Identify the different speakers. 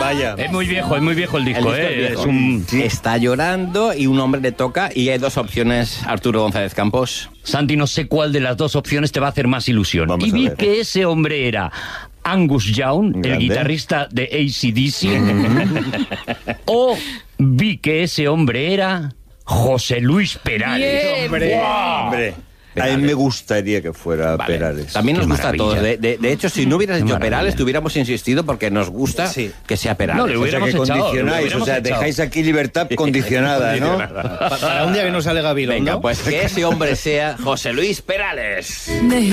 Speaker 1: Vaya.
Speaker 2: Es muy viejo el disco,
Speaker 3: El disco es viejo.
Speaker 2: Es un...
Speaker 3: Está llorando y un hombre le toca y hay dos opciones, Arturo González Campos.
Speaker 2: Santi, no sé cuál de las dos opciones te va a hacer más ilusión.
Speaker 1: Vamos
Speaker 2: Y
Speaker 1: a
Speaker 2: vi
Speaker 1: ver.
Speaker 2: que ese hombre era Angus Young, el
Speaker 1: Grande.
Speaker 2: guitarrista de AC/DC, o vi que ese hombre era José Luis Perales.
Speaker 4: Bien.
Speaker 1: Hombre, a mí me gustaría que fuera
Speaker 3: Vale.
Speaker 1: Perales.
Speaker 3: También nos
Speaker 2: Qué
Speaker 3: gusta a todos.
Speaker 2: maravilla.
Speaker 3: De hecho, si no hubieras
Speaker 2: Qué
Speaker 3: dicho
Speaker 2: maravilla.
Speaker 3: Perales, te hubiéramos insistido porque nos gusta
Speaker 1: Sí.
Speaker 3: que sea Perales.
Speaker 2: No, le
Speaker 1: O sea,
Speaker 2: hubiéramos
Speaker 1: que
Speaker 2: echado,
Speaker 1: condicionáis,
Speaker 2: lo
Speaker 1: o
Speaker 2: hubiéramos
Speaker 1: sea,
Speaker 2: echado.
Speaker 1: dejáis aquí libertad condicionada, ¿no?
Speaker 5: Para un día que no sale Gabilondo.
Speaker 3: Venga, pues que ese hombre sea José Luis Perales.